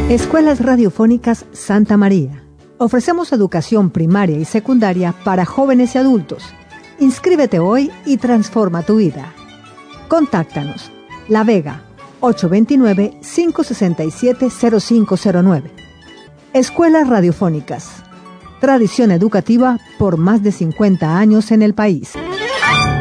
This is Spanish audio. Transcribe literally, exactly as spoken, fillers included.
Escuelas Radiofónicas Santa María. Ofrecemos educación primaria y secundaria para jóvenes y adultos. Inscríbete hoy y transforma tu vida. Contáctanos. La Vega, ocho dos nueve, cinco seis siete, cero cinco cero nueve. Escuelas Radiofónicas. Tradición educativa por más de cincuenta años en el país.